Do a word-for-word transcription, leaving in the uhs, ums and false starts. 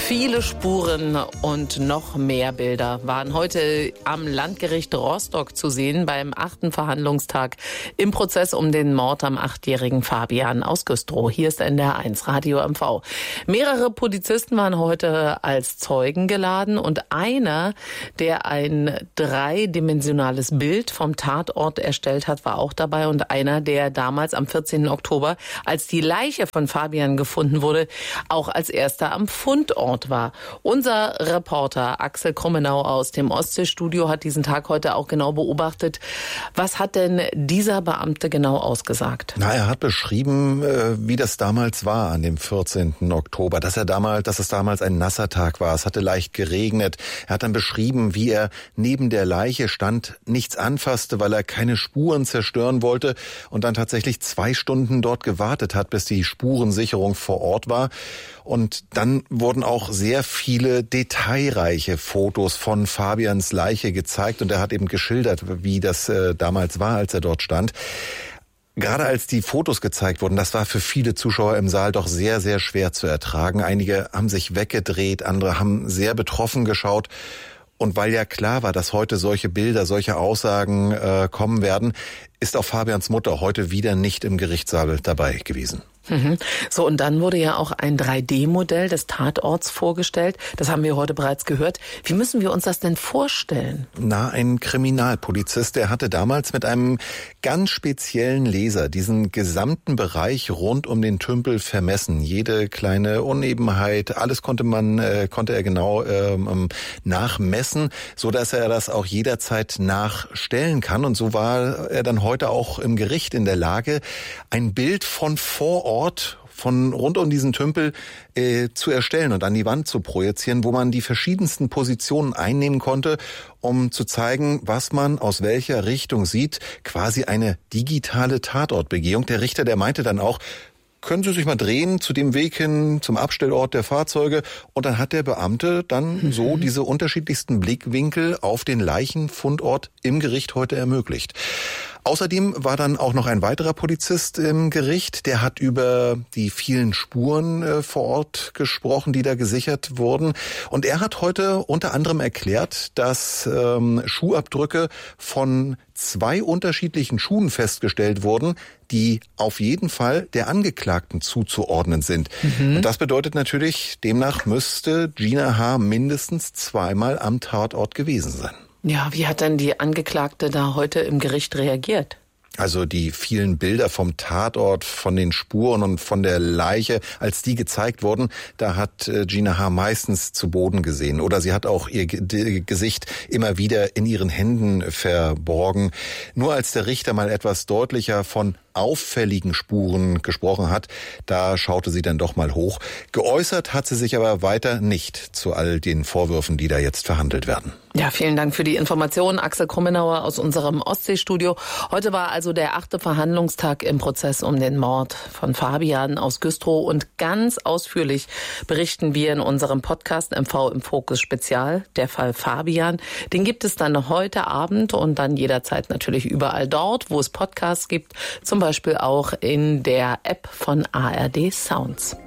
Viele Spuren und noch mehr Bilder waren heute am Landgericht Rostock zu sehen beim achten Verhandlungstag im Prozess um den Mord am achtjährigen Fabian aus Güstrow. Hier ist N D R eins Radio M V. Mehrere Polizisten waren heute als Zeugen geladen und einer, der ein dreidimensionales Bild vom Tatort erstellt hat, war auch dabei und einer, der damals am vierzehnten Oktober, als die Leiche von Fabian gefunden wurde, auch als erster am Fundort war. Unser Reporter Axel Krummenau aus dem Ostseestudio hat diesen Tag heute auch genau beobachtet. Was hat denn dieser Beamte genau ausgesagt? Na, er hat beschrieben, wie das damals war an dem vierzehnten Oktober, dass er damals, dass es damals ein nasser Tag war. Es hatte leicht geregnet. Er hat dann beschrieben, wie er neben der Leiche stand, nichts anfasste, weil er keine Spuren zerstören wollte und dann tatsächlich zwei Stunden dort gewartet hat, bis die Spurensicherung vor Ort war. Und dann wurden auch sehr viele detailreiche Fotos von Fabians Leiche gezeigt und er hat eben geschildert, wie das äh, damals war, als er dort stand. Gerade als die Fotos gezeigt wurden, das war für viele Zuschauer im Saal doch sehr, sehr schwer zu ertragen. Einige haben sich weggedreht, andere haben sehr betroffen geschaut. Und weil ja klar war, dass heute solche Bilder, solche Aussagen äh, kommen werden, ist auch Fabians Mutter heute wieder nicht im Gerichtssaal dabei gewesen. Mhm. So, und dann wurde ja auch ein drei D Modell des Tatorts vorgestellt. Das haben wir heute bereits gehört. Wie müssen wir uns das denn vorstellen? Na, ein Kriminalpolizist, der hatte damals mit einem ganz speziellen Laser diesen gesamten Bereich rund um den Tümpel vermessen. Jede kleine Unebenheit, alles konnte man, äh, konnte er genau ähm, nachmessen, so dass er das auch jederzeit nachstellen kann. Und so war er dann heute auch im Gericht in der Lage, ein Bild von vor Ort von rund um diesen Tümpel äh, zu erstellen und an die Wand zu projizieren, wo man die verschiedensten Positionen einnehmen konnte, um zu zeigen, was man aus welcher Richtung sieht. Quasi eine digitale Tatortbegehung. Der Richter, der meinte dann auch, können Sie sich mal drehen zu dem Weg hin zum Abstellort der Fahrzeuge. Und dann hat der Beamte dann mhm. so diese unterschiedlichsten Blickwinkel auf den Leichenfundort im Gericht heute ermöglicht. Außerdem war dann auch noch ein weiterer Polizist im Gericht, der hat über die vielen Spuren äh, vor Ort gesprochen, die da gesichert wurden. Und er hat heute unter anderem erklärt, dass ähm, Schuhabdrücke von zwei unterschiedlichen Schuhen festgestellt wurden, die auf jeden Fall der Angeklagten zuzuordnen sind. Mhm. Und das bedeutet natürlich, demnach müsste Gina H. mindestens zweimal am Tatort gewesen sein. Ja, wie hat denn die Angeklagte da heute im Gericht reagiert? Also die vielen Bilder vom Tatort, von den Spuren und von der Leiche, als die gezeigt wurden, da hat Gina H. meistens zu Boden gesehen. Oder sie hat auch ihr Gesicht immer wieder in ihren Händen verborgen. Nur als der Richter mal etwas deutlicher von auffälligen Spuren gesprochen hat, da schaute sie dann doch mal hoch. Geäußert hat sie sich aber weiter nicht zu all den Vorwürfen, die da jetzt verhandelt werden. Ja, vielen Dank für die Informationen, Axel Krummenauer aus unserem Ostseestudio. Heute war also der achte Verhandlungstag im Prozess um den Mord von Fabian aus Güstrow und ganz ausführlich berichten wir in unserem Podcast M V im Fokus Spezial, der Fall Fabian. Den gibt es dann heute Abend und dann jederzeit natürlich überall dort, wo es Podcasts gibt, zum Beispiel auch in der App von A R D Sounds.